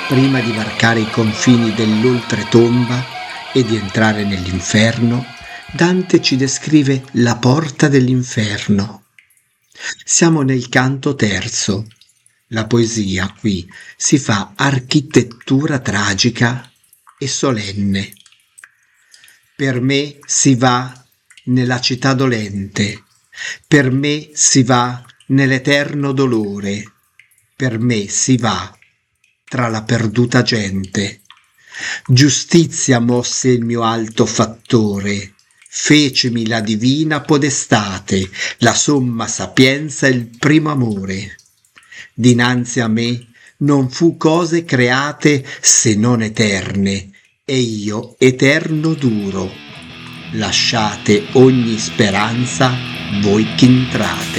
Prima di varcare i confini dell'oltretomba e di entrare nell'inferno, Dante ci descrive la porta dell'inferno. Siamo nel canto terzo. La poesia qui si fa architettura tragica e solenne. Per me si va nella città dolente, per me si va nell'eterno dolore, per me si va tra la perduta gente. Giustizia mosse il mio alto fattore, fecemi la divina podestate, la somma sapienza e il primo amore. Dinanzi a me non fu cose create se non eterne, e io eterno duro. Lasciate ogni speranza voi ch'intrate.